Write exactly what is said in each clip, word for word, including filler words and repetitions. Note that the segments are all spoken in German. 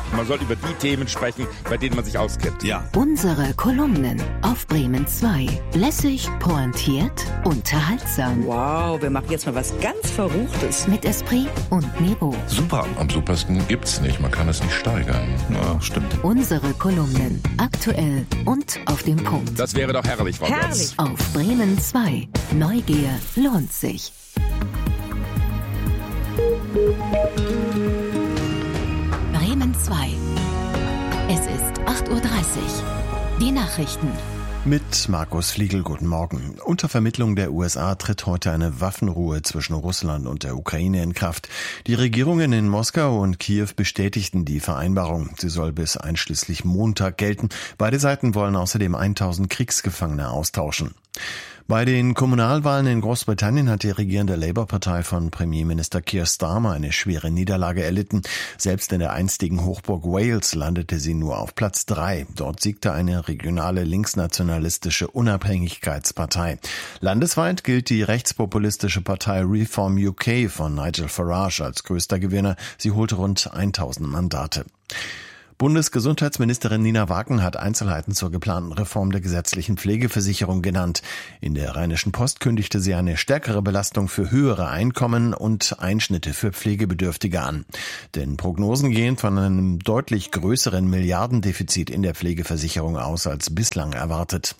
Man soll über die Themen sprechen, bei denen man sich auskennt. Ja. Unsere Kolumnen auf Bremen zwei. Lässig, pointiert, unterhaltsam. Wow, wir machen jetzt mal was ganz Verruchtes. Mit Esprit und Niveau. Super. Am supersten gibt's nicht, man kann es nicht steigern. Ja, stimmt. Unsere Kolumnen. Aktuell und auf den Punkt. Das wäre doch herrlich, Frau Herrlich. Götz. Auf Bremen zwei. Neugier lohnt sich. Bremen zwei. Es ist acht Uhr dreißig. Die Nachrichten. Mit Markus Fliegel, guten Morgen. Unter Vermittlung der U S A tritt heute eine Waffenruhe zwischen Russland und der Ukraine in Kraft. Die Regierungen in Moskau und Kiew bestätigten die Vereinbarung. Sie soll bis einschließlich Montag gelten. Beide Seiten wollen außerdem tausend Kriegsgefangene austauschen. Bei den Kommunalwahlen in Großbritannien hat die regierende Labour-Partei von Premierminister Keir Starmer eine schwere Niederlage erlitten. Selbst in der einstigen Hochburg Wales landete sie nur auf Platz drei. Dort siegte eine regionale linksnationalistische Unabhängigkeitspartei. Landesweit gilt die rechtspopulistische Partei Reform U K von Nigel Farage als größter Gewinner. Sie holte rund tausend Mandate. Bundesgesundheitsministerin Nina Wagen hat Einzelheiten zur geplanten Reform der gesetzlichen Pflegeversicherung genannt. In der Rheinischen Post kündigte sie eine stärkere Belastung für höhere Einkommen und Einschnitte für Pflegebedürftige an. Denn Prognosen gehen von einem deutlich größeren Milliardendefizit in der Pflegeversicherung aus als bislang erwartet.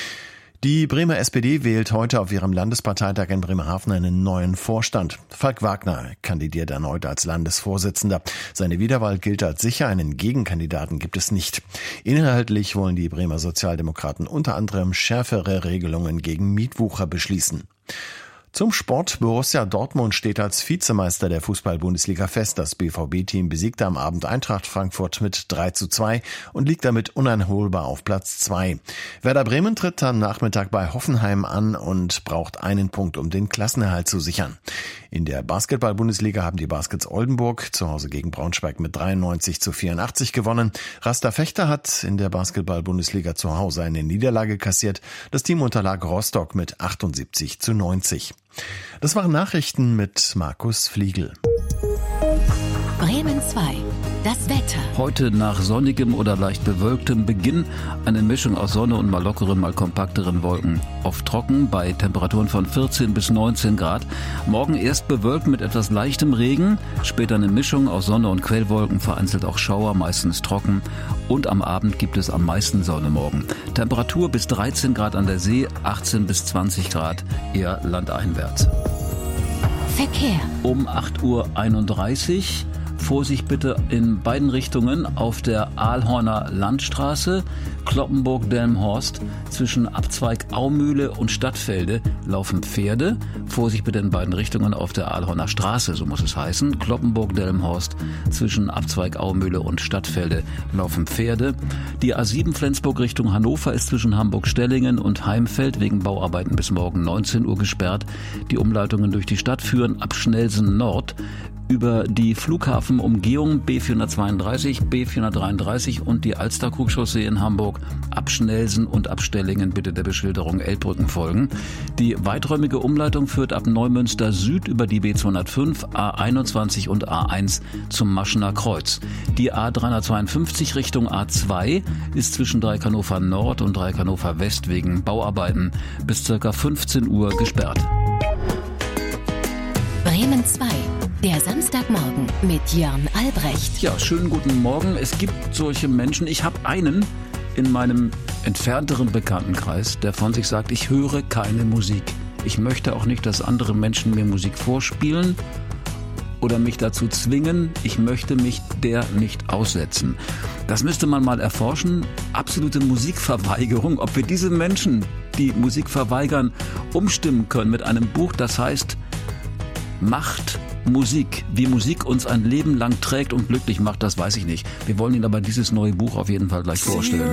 Die Bremer S P D wählt heute auf ihrem Landesparteitag in Bremerhaven einen neuen Vorstand. Falk Wagner kandidiert erneut als Landesvorsitzender. Seine Wiederwahl gilt als sicher, einen Gegenkandidaten gibt es nicht. Inhaltlich wollen die Bremer Sozialdemokraten unter anderem schärfere Regelungen gegen Mietwucher beschließen. Zum Sport. Borussia Dortmund steht als Vizemeister der Fußball-Bundesliga fest. Das B V B-Team besiegte am Abend Eintracht Frankfurt mit drei zu zwei und liegt damit uneinholbar auf Platz zwei. Werder Bremen tritt am Nachmittag bei Hoffenheim an und braucht einen Punkt, um den Klassenerhalt zu sichern. In der Basketball-Bundesliga haben die Baskets Oldenburg zu Hause gegen Braunschweig mit dreiundneunzig zu vierundachtzig gewonnen. Rasta Fechter hat in der Basketball-Bundesliga zu Hause eine Niederlage kassiert. Das Team unterlag Rostock mit achtundsiebzig zu neunzig. Das waren Nachrichten mit Markus Fliegel. Bremen zwei. Das Wetter. Heute nach sonnigem oder leicht bewölktem Beginn eine Mischung aus Sonne und mal lockeren, mal kompakteren Wolken. Oft trocken bei Temperaturen von vierzehn bis neunzehn Grad. Morgen erst bewölkt mit etwas leichtem Regen, später eine Mischung aus Sonne und Quellwolken, vereinzelt auch Schauer, meistens trocken. Und am Abend gibt es am meisten Sonne morgen. Temperatur bis dreizehn Grad an der See, achtzehn bis zwanzig Grad eher landeinwärts. Verkehr. Um acht Uhr einunddreißig. Vorsicht bitte in beiden Richtungen auf der Aalhorner Landstraße, Cloppenburg-Delmenhorst. Zwischen Abzweig Aumühle und Stadtfelde laufen Pferde. Vorsicht bitte in beiden Richtungen auf der Aalhorner Straße, so muss es heißen. Cloppenburg-Delmenhorst. Zwischen Abzweig Aumühle und Stadtfelde laufen Pferde. Die A sieben Flensburg Richtung Hannover ist zwischen Hamburg-Stellingen und Heimfeld wegen Bauarbeiten bis morgen neunzehn Uhr gesperrt. Die Umleitungen durch die Stadt führen ab Schnellsen Nord über die Flughafenumgehung B vierhundertzweiunddreißig, B vierhundertdreiunddreißig und die Alsterkrugchaussee in Hamburg ab Schnellsen und ab Stellingen bitte der Beschilderung Elbbrücken folgen. Die weiträumige Umleitung führt ab Neumünster Süd über die B zweihundertfünf, A einundzwanzig und A eins zum Maschener Kreuz. Die A dreihundertzweiundfünfzig Richtung A zwei ist zwischen Dreieck-Hannover Nord und Dreieck-Hannover West wegen Bauarbeiten bis ca. fünfzehn Uhr gesperrt. Bremen zwei. Der Samstagmorgen mit Jörn Albrecht. Ja, schönen guten Morgen. Es gibt solche Menschen, ich habe einen in meinem entfernteren Bekanntenkreis, der von sich sagt, ich höre keine Musik. Ich möchte auch nicht, dass andere Menschen mir Musik vorspielen oder mich dazu zwingen. Ich möchte mich der nicht aussetzen. Das müsste man mal erforschen. Absolute Musikverweigerung. Ob wir diese Menschen, die Musik verweigern, umstimmen können mit einem Buch, das heißt Macht Musik. Wie Musik uns ein Leben lang trägt und glücklich macht, das weiß ich nicht. Wir wollen Ihnen aber dieses neue Buch auf jeden Fall gleich vorstellen.